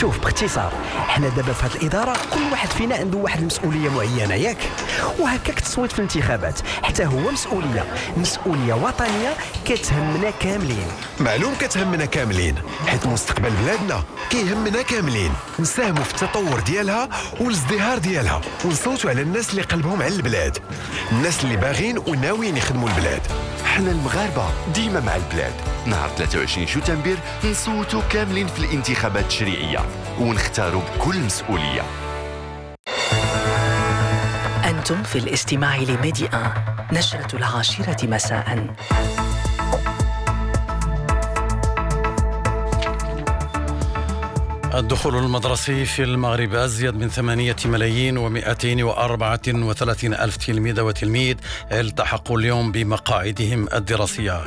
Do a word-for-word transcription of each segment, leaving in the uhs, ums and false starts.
شوف باختصار، حنا دابا في هذه الاداره كل واحد فينا عنده واحد المسؤوليه معينه ياك، وهكاك التصويت في الانتخابات حتى هو مسؤوليه مسؤوليه وطنيه كتهمنا كاملين. معلوم كتهمنا كاملين، حيت مستقبل بلادنا كيهمنا كاملين. نساهموا في التطور ديالها والازدهار ديالها، ونصوتوا على الناس اللي قلبهم على البلاد، الناس اللي باغين وناويين يخدموا البلاد. حنا المغاربه ديما مع البلاد. نهار ثلاثة وعشرين شتنبر نصوتوا كاملين في الانتخابات التشريعيه ونختاروا بكل مسؤوليه. أنتم في الاستماع لميدي آن، نشرة العاشرة مساء. الدخول المدرسي في المغرب أزيد من ثمانية ملايين ومئتين وأربعة وثلاثين ألف تلميذ وتلميذ التحقوا اليوم بمقاعدهم الدراسية.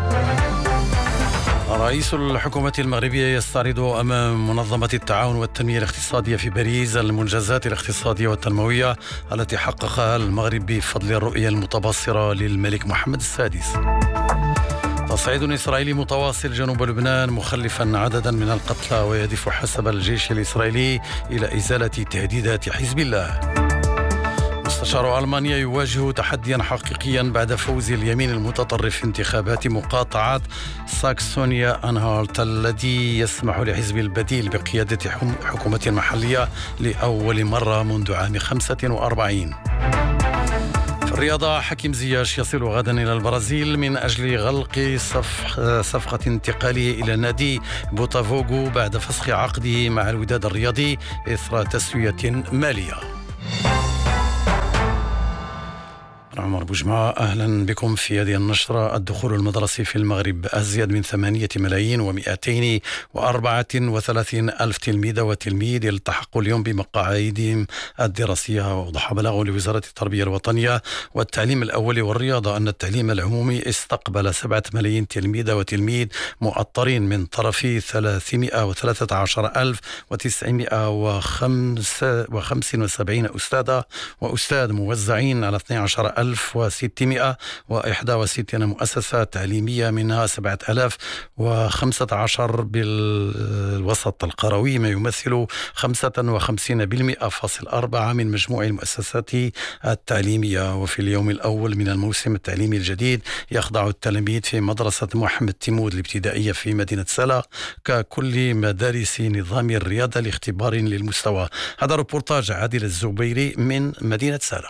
رئيس الحكومة المغربية يستعرض أمام منظمة التعاون والتنمية الاقتصادية في باريس المنجزات الاقتصادية والتنموية التي حققها المغرب بفضل الرؤية المتبصرة للملك محمد السادس. تصعيد إسرائيلي متواصل جنوب لبنان مخلفا عددا من القتلى ويهدف حسب الجيش الإسرائيلي إلى إزالة تهديدات حزب الله. مستشار ألمانيا يواجه تحديا حقيقيا بعد فوز اليمين المتطرف في انتخابات مقاطعة ساكسونيا أنهالت الذي يسمح لحزب البديل بقيادة حكومة محلية لأول مرة منذ عام خمسة وأربعين. في الرياضة، حكيم زياش يصل غدا إلى البرازيل من أجل غلق صفح صفقة انتقاله إلى نادي بوتافوغو بعد فسخ عقده مع الوداد الرياضي إثر تسوية مالية. عمر بوجمعة، أهلا بكم في هذه النشرة. الدخول المدرسي في المغرب أزيد من ثمانية ملايين ومئتين وأربعة وثلاثين ألف تلميذ وتلميذ التحقوا اليوم بمقاعدهم الدراسية. وأوضح بلاغ لوزارة التربية الوطنية والتعليم الأولي والرياضة أن التعليم العمومي استقبل سبعة ملايين تلميذ وتلميذ مؤطرين من طرف ثلاثمائة وثلاثة عشر ألف وتسعمائة وخمسة وسبعين أستاذة وأستاذ موزعين على اثني عشر ألف وستمائة وواحد وستين مؤسسة تعليمية، منها سبعة آلاف وخمسة عشر بالوسط القروي، ما يمثل خمسة وخمسين بالمئة فاصل أربعة من مجموع المؤسسات التعليمية. وفي اليوم الأول من الموسم التعليمي الجديد يخضع التلاميذ في مدرسة محمد تيمود الابتدائية في مدينة سلا ككل مدارس نظام الرياضة لاختبار للمستوى. هذا ريبورتاج عادل الزبيري من مدينة سلا.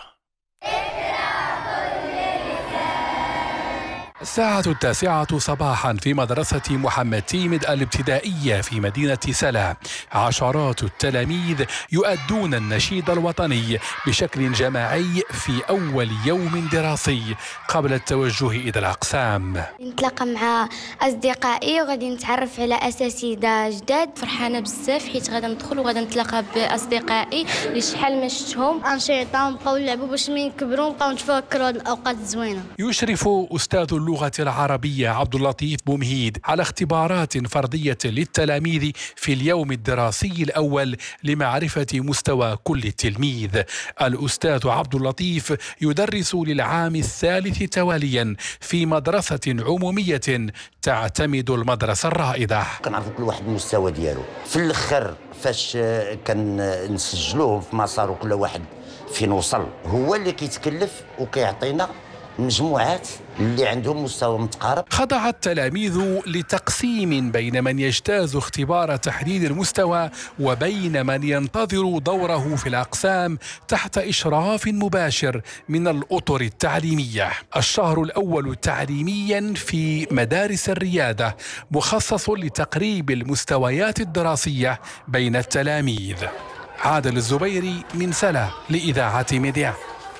الساعة التاسعة صباحا في مدرسة محمد تيمد الابتدائية في مدينة سلا، عشرات التلاميذ يؤدون النشيد الوطني بشكل جماعي في أول يوم دراسي قبل التوجه إلى الأقسام. نتلاقى مع أصدقائي وغادي نتعرف على أساتذة جداد. فرحانة بزاف حيت غادي ندخل وغادي نتلاقى بأصدقائي اللي شحال ما شفتهم. أنشطة نبقاو نلعبوا باش من نكبروا نبقاو نتفكروا هاد الأوقات الزوينة. يشرف أستاذ اللغة العربية عبد اللطيف بومهيد على اختبارات فردية للتلاميذ في اليوم الدراسي الأول لمعرفة مستوى كل تلميذ. الأستاذ عبد اللطيف يدرس للعام الثالث تواليا في مدرسة عمومية تعتمد المدرسة الرائدة. كنعرفوا كل واحد المستوى ديالو في الآخر فاش كنسجلوه في مسار كل واحد فين وصل، هو اللي كيتكلف وكيعطينا مجموعات اللي عندهم مستوى متقارب. خضع التلاميذ لتقسيم بين من يجتاز اختبار تحديد المستوى وبين من ينتظر دوره في الأقسام تحت إشراف مباشر من الأطر التعليمية. الشهر الأول تعليميا في مدارس الريادة مخصص لتقريب المستويات الدراسية بين التلاميذ. عادل الزبيري من سلا لإذاعة ميديا.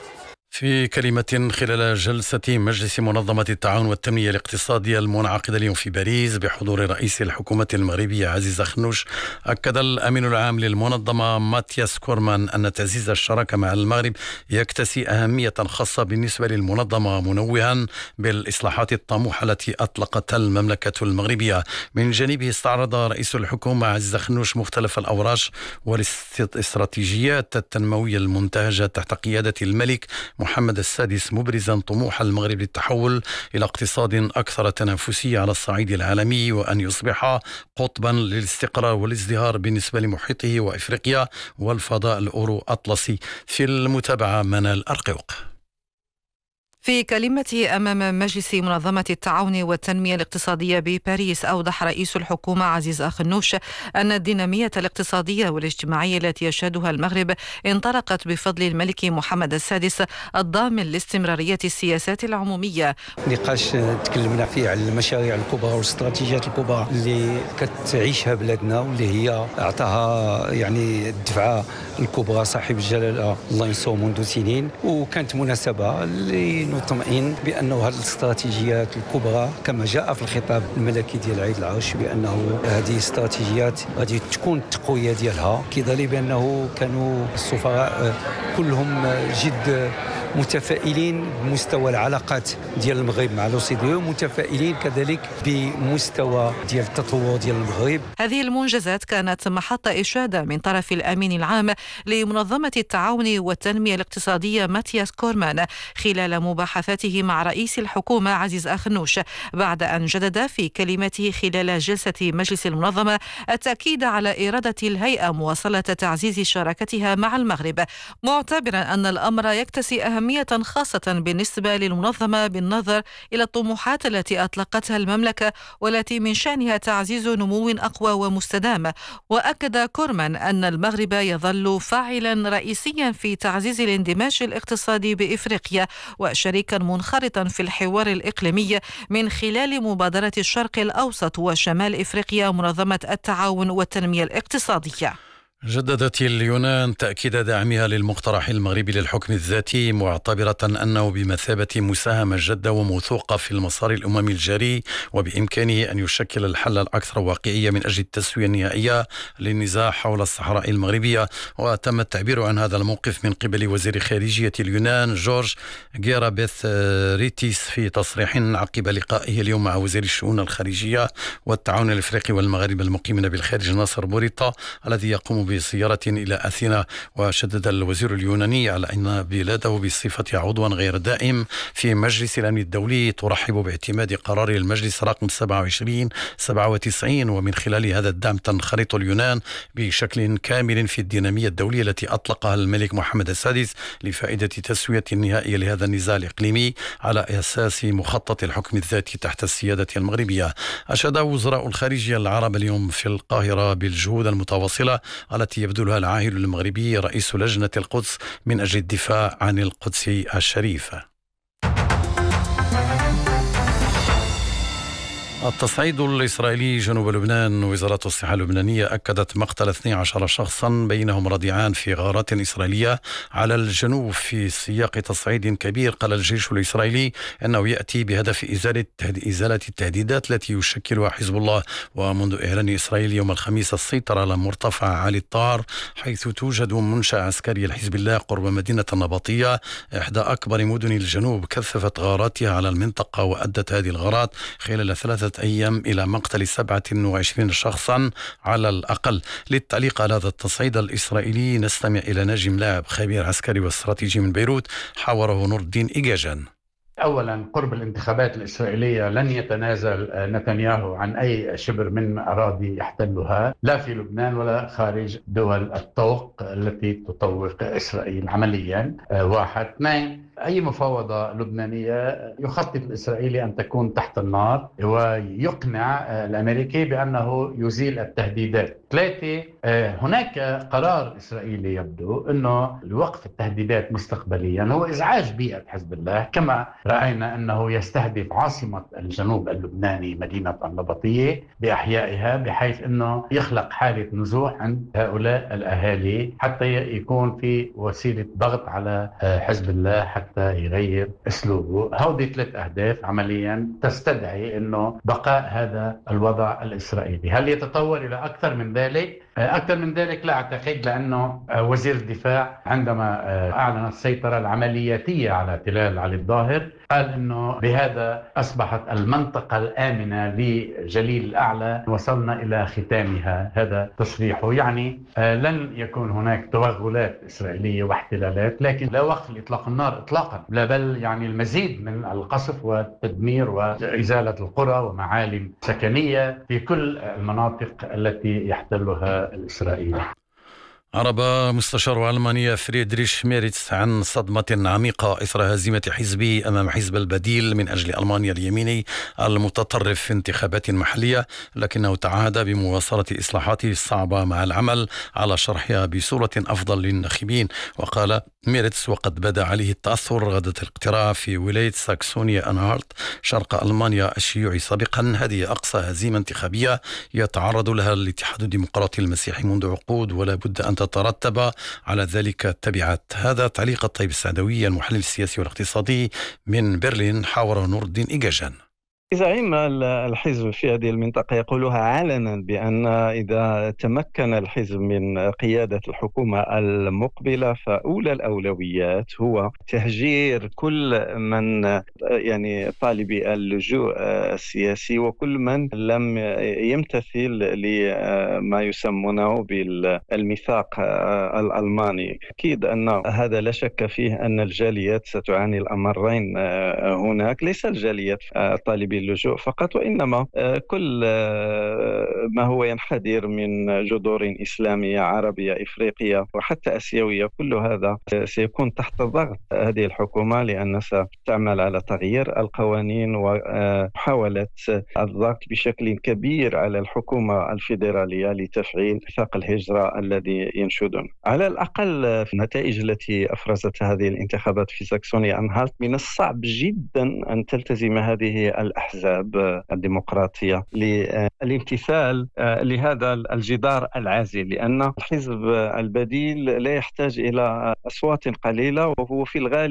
في كلمة خلال جلسة مجلس منظمة التعاون والتنمية الاقتصادية المنعقدة اليوم في باريس بحضور رئيس الحكومة المغربية عزيز خنوش، أكد الأمين العام للمنظمة ماتياس كورمان أن تعزيز الشراكة مع المغرب يكتسي أهمية خاصة بالنسبة للمنظمة، منوها بالإصلاحات الطموحة التي أطلقتها المملكة المغربية. من جانبه استعرض رئيس الحكومة عزيز خنوش مختلف الأوراش والاستراتيجيات التنموية المنتهجة تحت قيادة الملك محمد السادس مبرزا طموح المغرب للتحول إلى اقتصاد أكثر تنافسية على الصعيد العالمي، وأن يصبح قطبا للاستقرار والازدهار بالنسبة لمحيطه وإفريقيا والفضاء الأورو أطلسي. في المتابعة منال أرقوق. في كلمته أمام مجلس منظمة التعاون والتنمية الاقتصادية بباريس، أوضح رئيس الحكومة عزيز آخنوش أن الدينامية الاقتصادية والاجتماعية التي يشهدها المغرب انطلقت بفضل الملك محمد السادس الضامن لاستمرارية السياسات العمومية. نقاش تكلمنا فيه على المشاريع الكبرى والاستراتيجيات الكبرى اللي كتعيشها بلادنا، واللي هي أعطاها يعني الدفعة الكبرى صاحب الجلالة الله ينصره منذ سنين، وكانت مناسبة اللي نطمئن بأنه هذه الاستراتيجيات الكبرى كما جاء في الخطاب الملكي ديال عيد العرش بأنه هذه الاستراتيجيات غادي تكون التقوية ديالها، كيظهر بأنه كانوا السفراء كلهم جد متفائلين بمستوى العلاقات ديال المغرب مع الأوسيديو، متفائلين كذلك بمستوى ديال التطور ديال المغرب. هذه المنجزات كانت محط إشادة من طرف الأمين العام لمنظمة التعاون والتنمية الاقتصادية ماتياس كورمان خلال مباحثاته مع رئيس الحكومة عزيز آخنوش، بعد أن جدد في كلمته خلال جلسة مجلس المنظمة التأكيد على إرادة الهيئة مواصلة تعزيز شراكتها مع المغرب، معتبرا أن الأمر يكتسي أهمية خاصة بالنسبة للمنظمة بالنظر إلى الطموحات التي أطلقتها المملكة والتي من شأنها تعزيز نمو أقوى ومستدام. وأكد كورمان أن المغرب يظل فاعلا رئيسيا في تعزيز الاندماج الاقتصادي بإفريقيا وشريكا منخرطا في الحوار الإقليمي من خلال مبادرة الشرق الأوسط وشمال إفريقيا منظمة التعاون والتنمية الاقتصادية. جددت اليونان تأكيد دعمها للمقترح المغربي للحكم الذاتي، معتبرة أنه بمثابة مساهمة جادة وموثوقة في المسار الأممي الجاري، وبإمكانه أن يشكل الحل الأكثر واقعية من أجل التسوية النهائية للنزاع حول الصحراء المغربية. وتم التعبير عن هذا الموقف من قبل وزير خارجية اليونان جورج غيرابيث ريتيس في تصريح عقب لقائه اليوم مع وزير الشؤون الخارجية والتعاون الإفريقي والمغاربة المقيمين بالخارج ناصر بوريطة الذي يقوم بزيارة إلى أثينا. وشدد الوزير اليوناني على أن بلاده بصفة عضوا غير دائم في مجلس الأمن الدولي ترحب باعتماد قرار المجلس رقم سبعة وعشرين سبعة وتسعين، ومن خلال هذا الدعم تنخرط اليونان بشكل كامل في الدينامية الدولية التي أطلقها الملك محمد السادس لفائدة تسوية النهائية لهذا النزاع الإقليمي على أساس مخطط الحكم الذاتي تحت السيادة المغربية. أشاد وزراء الخارجية العرب اليوم في القاهرة بالجهود المتواصلة التي يبذلها العاهل المغربي رئيس لجنة القدس من أجل الدفاع عن القدس الشريفة. التصعيد الإسرائيلي جنوب لبنان. وزارة الصحة اللبنانية أكدت مقتل اثني عشر شخصا بينهم رضيعان في غارات إسرائيلية على الجنوب في سياق تصعيد كبير. قال الجيش الإسرائيلي أنه يأتي بهدف إزالة إزالة التهديدات التي يشكلها حزب الله. ومنذ إعلان إسرائيل يوم الخميس السيطرة على مرتفع عالي الطار حيث توجد منشأ عسكري لحزب الله قرب مدينة النبطية إحدى أكبر مدن الجنوب، كثفت غاراتها على المنطقة، وأدت هذه الغارات خلال ثلاثة أيام إلى مقتل سبعة وعشرين شخصا على الأقل. للتعليق على هذا التصعيد الإسرائيلي نستمع إلى ناجم لاعب خبير عسكري واستراتيجي من بيروت، حاوره نور الدين إيجاجان. أولا، قرب الانتخابات الإسرائيلية لن يتنازل نتنياهو عن أي شبر من أراضي يحتلها لا في لبنان ولا خارج دول الطوق التي تطوق إسرائيل عمليا. واحد. اثنين، أي مفاوضة لبنانية يخطط الإسرائيلي أن تكون تحت النار ويقنع الأمريكي بأنه يزيل التهديدات. ثلاثة، هناك قرار إسرائيلي يبدو أنه لوقف التهديدات مستقبليا هو إزعاج بيئة حزب الله، كما رأينا أنه يستهدف عاصمة الجنوب اللبناني مدينة النبطية بأحيائها، بحيث أنه يخلق حالة نزوح عند هؤلاء الأهالي حتى يكون في وسيلة ضغط على حزب الله حتى يغير أسلوبه. هذه ثلاث أهداف عمليا تستدعي أنه بقاء هذا الوضع الإسرائيلي. هل يتطور إلى أكثر من ذلك؟ أكثر من ذلك لا أعتقد، لأنه وزير الدفاع عندما أعلن السيطرة العملياتية على تلال علي الظاهر قال أنه بهذا أصبحت المنطقة الآمنة لجليل الأعلى، وصلنا إلى ختامها. هذا تصريحه، يعني آه لن يكون هناك توغلات إسرائيلية واحتلالات، لكن لا وقف لإطلاق النار إطلاقا، لا بل يعني المزيد من القصف والتدمير وإزالة القرى ومعالم سكنية في كل المناطق التي يحتلها الإسرائيلي. عرب مستشار ألمانيا فريدريش ميرتس عن صدمة عميقة إثر هزيمة حزبه أمام حزب البديل من أجل ألمانيا اليميني المتطرف في انتخابات محلية، لكنه تعهد بمواصلة إصلاحاته الصعبة مع العمل على شرحها بصورة أفضل للناخبين. وقال ميرتس وقد بدا عليه التأثر غدة الاقتراع في ولاية ساكسونيا أنهالت شرق ألمانيا الشيوعي سابقا. هذه أقصى هزيمة انتخابية يتعرض لها الاتحاد الديمقراطي المسيحي منذ عقود، ولا بد أن تترتب على ذلك تبعات. هذا تعليق الطيب السعدوي المحلل السياسي والاقتصادي من برلين، حاور نور الدين إيجاجان. زعيم الحزب في هذه المنطقة يقولها علنا بأن إذا تمكن الحزب من قيادة الحكومة المقبلة فأولى الأولويات هو تهجير كل من يعني طالبي اللجوء السياسي وكل من لم يمتثل لما يسمونه بالميثاق الألماني. أكيد أن هذا لا شك فيه أن الجاليات ستعاني الأمرين هناك، ليس الجاليات طالبي اللجوء فقط، وإنما كل ما هو ينحدر من جذور إسلامية عربية إفريقية وحتى آسيوية، كل هذا سيكون تحت ضغط هذه الحكومة، لأنها ستعمل على تغيير القوانين ومحاولة الضغط بشكل كبير على الحكومة الفيدرالية لتفعيل ميثاق الهجرة الذي ينشدون. على الأقل في النتائج التي أفرزت هذه الانتخابات في ساكسونيا أنهالت من الصعب جدا أن تلتزم هذه الأحزاب الديمقراطية للامتثال لهذا الجدار العازل، لأن الحزب البديل لا يحتاج إلى أصوات قليلة، وهو في الغالب